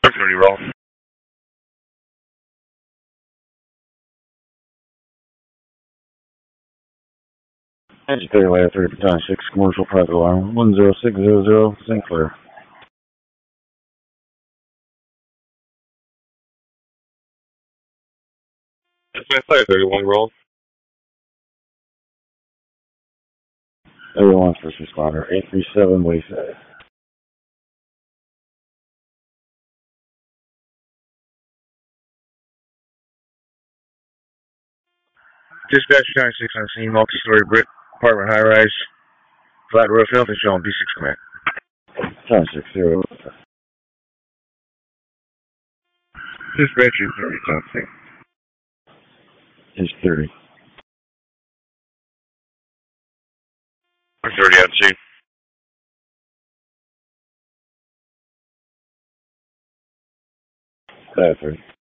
30 roll. Engine failure, 30 Baton 6, commercial private alarm, 10600, St. Clair. That's my 31 roll. Everyone, first responder, 837 Wayside. Dispatch 96 on scene, multi-story brick apartment high rise, flat roof, healthy showing, B6 command. Baton 6, 0. Dispatch 30 something. Is 30. 30 on scene. Bad 30.